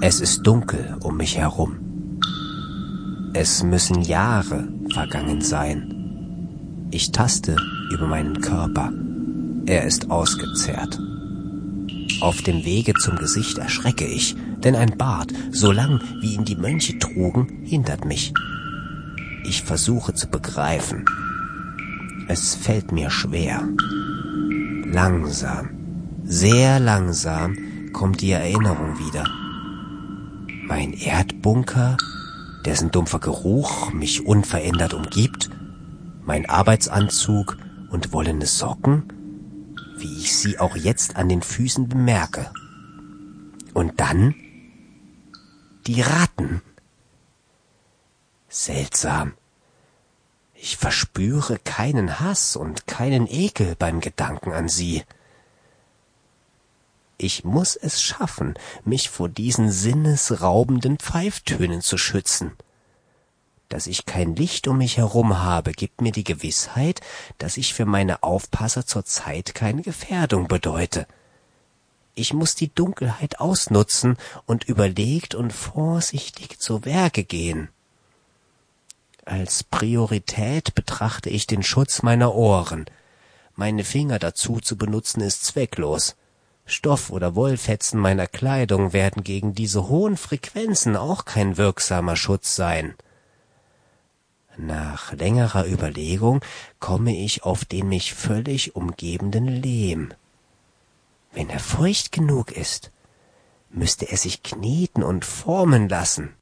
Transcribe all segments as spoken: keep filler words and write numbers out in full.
Es ist dunkel um mich herum. Es müssen Jahre vergangen sein. Ich taste über meinen Körper. Er ist ausgezehrt. Auf dem Wege zum Gesicht erschrecke ich, denn ein Bart, so lang wie ihn die Mönche trugen, hindert mich. Ich versuche zu begreifen. Es fällt mir schwer. Langsam, sehr langsam kommt die Erinnerung wieder. Mein Erdbunker, dessen dumpfer Geruch mich unverändert umgibt, mein Arbeitsanzug und wollene Socken, wie ich sie auch jetzt an den Füßen bemerke. Und dann die Ratten. Seltsam. Ich verspüre keinen Hass und keinen Ekel beim Gedanken an sie. Ich muss es schaffen, mich vor diesen sinnesraubenden Pfeiftönen zu schützen. Dass ich kein Licht um mich herum habe, gibt mir die Gewissheit, dass ich für meine Aufpasser zurzeit keine Gefährdung bedeute. Ich muss die Dunkelheit ausnutzen und überlegt und vorsichtig zu Werke gehen. Als Priorität betrachte ich den Schutz meiner Ohren. Meine Finger dazu zu benutzen ist zwecklos. Stoff oder Wollfetzen meiner Kleidung werden gegen diese hohen Frequenzen auch kein wirksamer Schutz sein. Nach längerer Überlegung komme ich auf den mich völlig umgebenden Lehm. Wenn er feucht genug ist, müsste er sich kneten und formen lassen.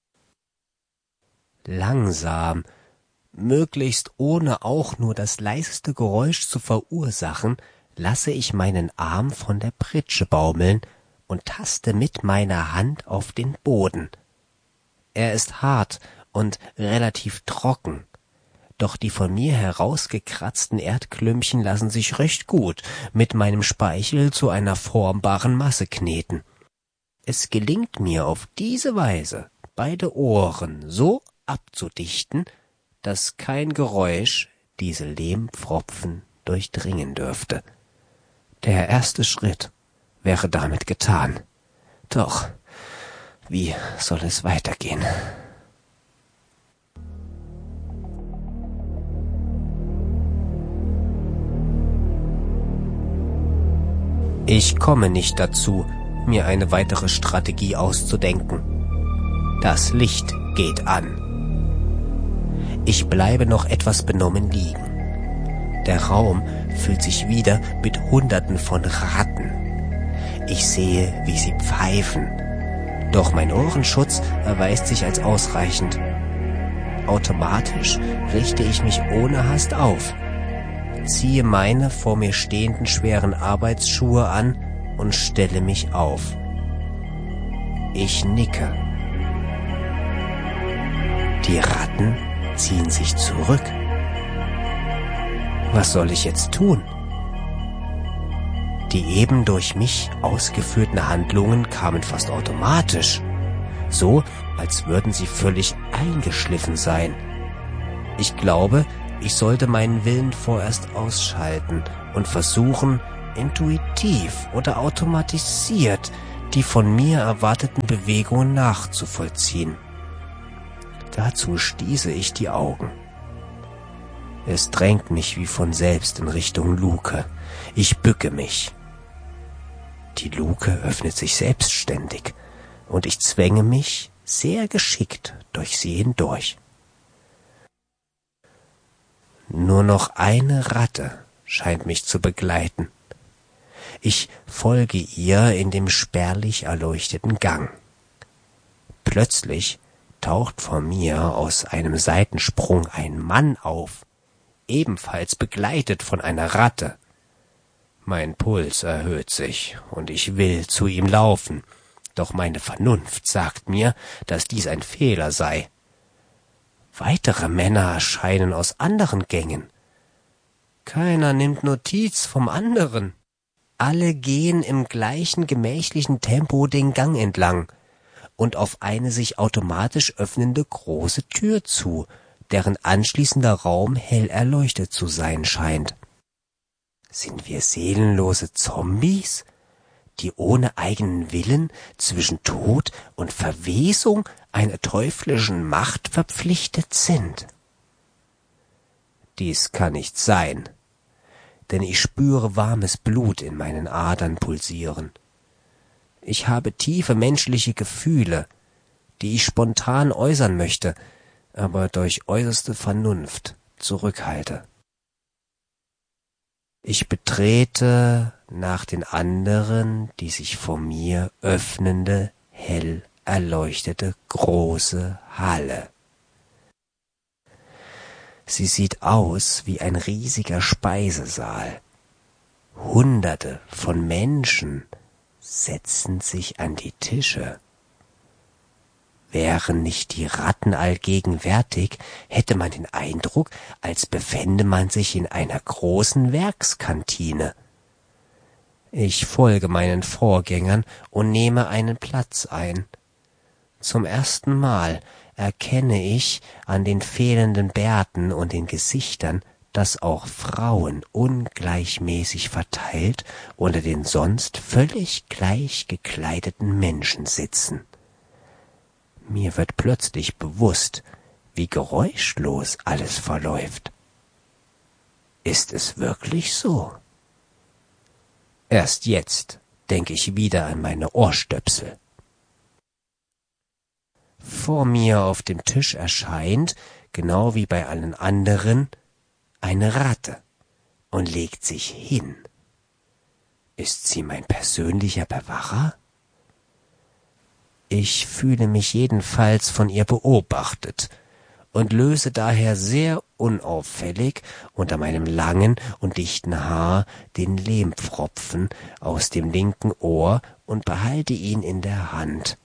Langsam, möglichst ohne auch nur das leiseste Geräusch zu verursachen, lasse ich meinen Arm von der Pritsche baumeln und taste mit meiner Hand auf den Boden. Er ist hart und relativ trocken, doch die von mir herausgekratzten Erdklümpchen lassen sich recht gut mit meinem Speichel zu einer formbaren Masse kneten. Es gelingt mir auf diese Weise, beide Ohren so abzudichten, dass kein Geräusch diese Lehmpfropfen durchdringen dürfte. Der erste Schritt wäre damit getan. Doch wie soll es weitergehen? Ich komme nicht dazu, mir eine weitere Strategie auszudenken. Das Licht geht an. Ich bleibe noch etwas benommen liegen. Der Raum füllt sich wieder mit Hunderten von Ratten. Ich sehe, wie sie pfeifen. Doch mein Ohrenschutz erweist sich als ausreichend. Automatisch richte ich mich ohne Hast auf, ziehe meine vor mir stehenden schweren Arbeitsschuhe an und stelle mich auf. Ich nicke. Die Ratten ziehen sich zurück. Was soll ich jetzt tun? Die eben durch mich ausgeführten Handlungen kamen fast automatisch, so als würden sie völlig eingeschliffen sein. Ich glaube, ich sollte meinen Willen vorerst ausschalten und versuchen, intuitiv oder automatisiert die von mir erwarteten Bewegungen nachzuvollziehen. Dazu schließe ich die Augen. Es drängt mich wie von selbst in Richtung Luke. Ich bücke mich. Die Luke öffnet sich selbstständig und ich zwänge mich sehr geschickt durch sie hindurch. Nur noch eine Ratte scheint mich zu begleiten. Ich folge ihr in dem spärlich erleuchteten Gang. Plötzlich taucht vor mir aus einem Seitensprung ein Mann auf, ebenfalls begleitet von einer Ratte. Mein Puls erhöht sich und ich will zu ihm laufen, doch meine Vernunft sagt mir, dass dies ein Fehler sei. Weitere Männer erscheinen aus anderen Gängen. Keiner nimmt Notiz vom anderen. Alle gehen im gleichen gemächlichen Tempo den Gang entlang und auf eine sich automatisch öffnende große Tür zu, deren anschließender Raum hell erleuchtet zu sein scheint. Sind wir seelenlose Zombies, die ohne eigenen Willen zwischen Tod und Verwesung einer teuflischen Macht verpflichtet sind? Dies kann nicht sein, denn ich spüre warmes Blut in meinen Adern pulsieren. Ich habe tiefe menschliche Gefühle, die ich spontan äußern möchte, aber durch äußerste Vernunft zurückhalte. Ich betrete nach den anderen die sich vor mir öffnende, hell erleuchtete große Halle. Sie sieht aus wie ein riesiger Speisesaal. Hunderte von Menschen setzen sich an die Tische. Wären nicht die Ratten allgegenwärtig, hätte man den Eindruck, als befände man sich in einer großen Werkskantine. Ich folge meinen Vorgängern und nehme einen Platz ein. Zum ersten Mal erkenne ich an den fehlenden Bärten und den Gesichtern, dass auch Frauen ungleichmäßig verteilt unter den sonst völlig gleich gekleideten Menschen sitzen. Mir wird plötzlich bewusst, wie geräuschlos alles verläuft. Ist es wirklich so? Erst jetzt denke ich wieder an meine Ohrstöpsel. Vor mir auf dem Tisch erscheint, genau wie bei allen anderen, eine Ratte und legt sich hin. Ist sie mein persönlicher Bewacher? Ich fühle mich jedenfalls von ihr beobachtet und löse daher sehr unauffällig unter meinem langen und dichten Haar den Lehmpfropfen aus dem linken Ohr und behalte ihn in der Hand.